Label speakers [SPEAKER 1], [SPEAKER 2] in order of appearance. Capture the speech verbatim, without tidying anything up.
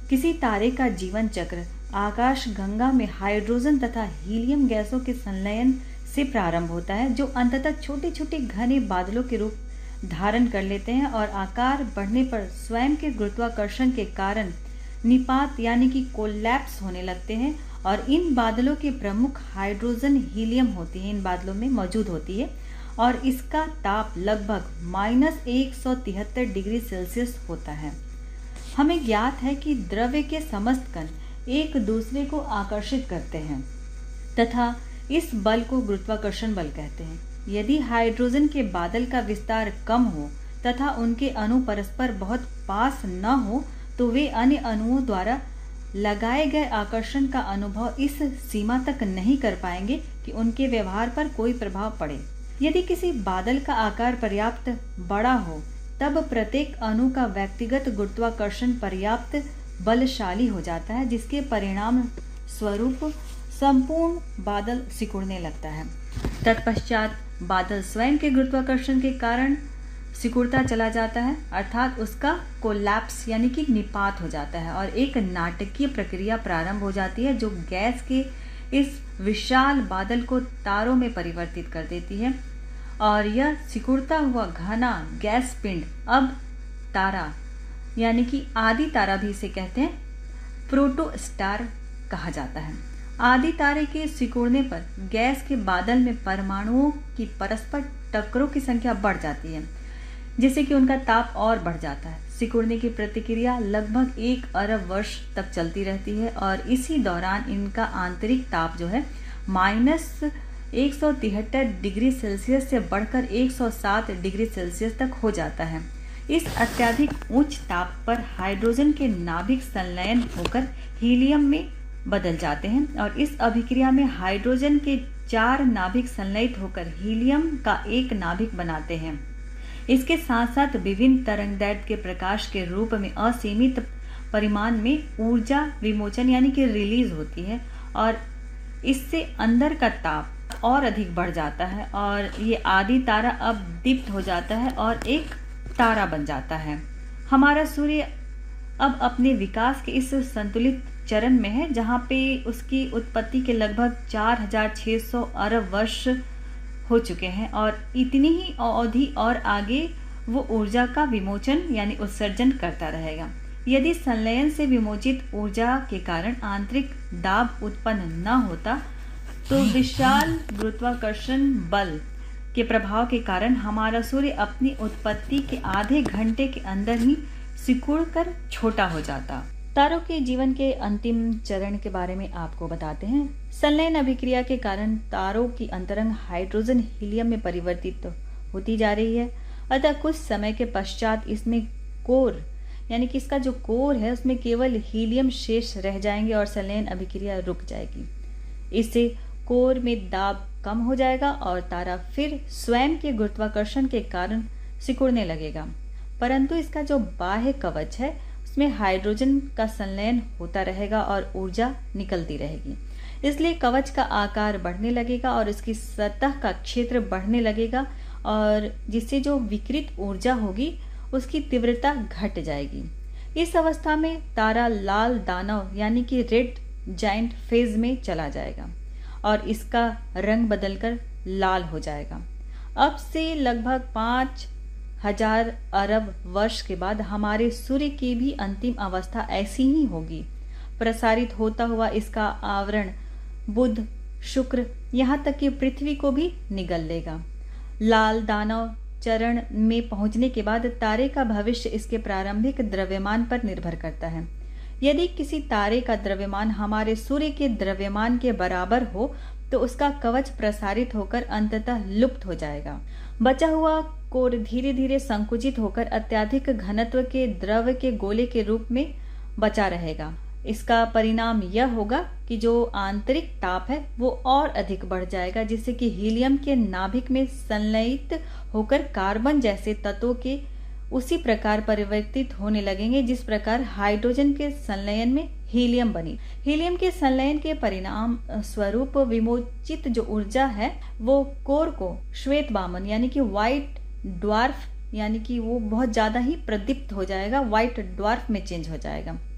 [SPEAKER 1] किसी तारे का जीवन चक्र आकाश गंगा में हाइड्रोजन तथा हीलियम गैसों के संलयन से प्रारंभ होता है, जो अंततः छोटे छोटे घने बादलों के रूप धारण कर लेते हैं और आकार बढ़ने पर स्वयं के गुरुत्वाकर्षण के कारण निपात यानी कि कोलैप्स होने लगते हैं। और इन बादलों के प्रमुख हाइड्रोजन हीलियम होती है, इन बादलों में मौजूद होती है और इसका ताप लगभग माइनस एक सौ तिहत्तर डिग्री सेल्सियस होता है। हमें ज्ञात है कि द्रव्य के समस्त कण एक दूसरे को आकर्षित करते हैं तथा इस बल को गुरुत्वाकर्षण बल कहते हैं। यदि हाइड्रोजन के बादल का विस्तार कम हो तथा उनके अणु परस्पर बहुत पास न हो तो वे अन्य अणुओं द्वारा लगाए गए आकर्षण का अनुभव इस सीमा तक नहीं कर पाएंगे कि उनके व्यवहार पर कोई प्रभाव पड़े। यदि किसी बादल का आकार पर्याप्त बड़ा हो तब प्रत्येक अणु का व्यक्तिगत गुरुत्वाकर्षण पर्याप्त बलशाली हो जाता है, जिसके परिणाम स्वरूप संपूर्ण बादल सिकुड़ने लगता है। तत्पश्चात बादल स्वयं के गुरुत्वाकर्षण के कारण सिकुड़ता चला जाता है, अर्थात उसका कोलैप्स यानी कि निपात हो जाता है और एक नाटकीय प्रक्रिया प्रारंभ हो जाती है जो गैस के इस विशाल बादल को तारों में परिवर्तित कर देती है और यह सिकुड़ता हुआ घना गैस पिंड अब तारा यानी कि आदि तारा भी इसे कहते हैं, प्रोटोस्टार कहा जाता है। आदि तारे के सिकुड़ने पर गैस के बादल में परमाणुओं की परस्पर टक्करों की संख्या बढ़ जाती है, जिससे कि उनका ताप और बढ़ जाता है। सिकुड़ने की प्रतिक्रिया लगभग एक अरब वर्ष तक चलती रहती है और इसी दौरान इनका आंतरिक ताप जो है माइनस एक सौ तिहत्तर डिग्री सेल्सियस से बढ़कर एक सौ सात डिग्री सेल्सियस तक हो जाता है। इस अत्यधिक उच्च ताप पर हाइड्रोजन के नाभिक संलयन होकर हीलियम में बदल जाते हैं और इस अभिक्रिया में हाइड्रोजन के चार नाभिक संलयित होकर हीलियम का एक नाभिक बनाते हैं। इसके साथ साथ विभिन्न तरंगदैर्घ्य के प्रकाश के रूप में असीमित परिमाण में ऊर्जा विमोचन यानी कि रिलीज होती है और इससे अंदर का ताप और अधिक बढ़ जाता है और ये आदि तारा अब दीप्त हो जाता है और एक तारा बन जाता है। हमारा सूर्य अब अपने विकास के इस संतुलित चरण में है जहाँ पे उसकी उत्पत्ति के लगभग चार हजार छः सौ अरब वर्ष हो चुके हैं और इतनी ही अवधि और आगे वो ऊर्जा का विमोचन यानी उत्सर्जन करता रहेगा। यदि संलयन से विमोचित ऊर्जा के कारण आंतरिक दाब उत्पन्न न होता तो विशाल गुरुत्वाकर्षण बल के प्रभाव के कारण हमारा सूर्य अपनी उत्पत्ति के आधे घंटे के अंदर ही सिकुड़कर छोटा हो जाता। तारों के जीवन के अंतिम चरण के बारे में आपको बताते हैं। संलयन अभिक्रिया के कारण तारों की अंतरंग हाइड्रोजन हीलियम में परिवर्तित होती जा रही है, अतः कुछ समय के पश्चात इसमें कोर यानी कि इसका जो कोर है उसमें केवल हीलियम शेष रह जाएंगे और संलयन अभिक्रिया रुक जाएगी। इससे कोर में दाब कम हो जाएगा और तारा फिर स्वयं के गुरुत्वाकर्षण के कारण सिकुड़ने लगेगा, परंतु इसका जो बाह्य कवच है उसमें हाइड्रोजन का संलयन होता रहेगा और ऊर्जा निकलती रहेगी। इसलिए कवच का आकार बढ़ने लगेगा और इसकी सतह का क्षेत्र बढ़ने लगेगा और जिससे जो विकिरित ऊर्जा होगी उसकी तीव्रता घट जाएगी। इस अवस्था में तारा लाल दानव यानी कि रेड जायंट फेज में चला जाएगा और इसका रंग बदलकर लाल हो जाएगा। अब से लगभग पाँच हजार अरब वर्ष के बाद हमारे सूर्य की भी अंतिम अवस्था ऐसी ही होगी। प्रसारित होता हुआ इसका आवरण बुध, शुक्र, यहाँ तक कि पृथ्वी को भी निगल लेगा। लाल दानव चरण में पहुंचने के बाद तारे का भविष्य इसके प्रारंभिक द्रव्यमान पर निर्भर करता है। यदि किसी तारे का द्रव्यमान हमारे सूर्य के द्रव्यमान के बराबर हो तो उसका कवच प्रसारित होकर अंततः लुप्त हो जाएगा। बचा हुआ कोर धीरे धीरे संकुचित होकर अत्यधिक घनत्व के द्रव के गोले के रूप में बचा रहेगा। इसका परिणाम यह होगा कि जो आंतरिक ताप है वो और अधिक बढ़ जाएगा, जिससे कि हीलियम के नाभिक में संलयित होकर कार्बन जैसे तत्वों के उसी प्रकार परिवर्तित होने लगेंगे जिस प्रकार हाइड्रोजन के संलयन में हीलियम बनी। हीलियम के संलयन के परिणाम स्वरूप विमोचित जो ऊर्जा है वो कोर को श्वेत बामन यानी कि व्हाइट ड्वार्फ यानी कि वो बहुत ज्यादा ही प्रदीप्त हो जाएगा, व्हाइट ड्वार्फ में चेंज हो जाएगा।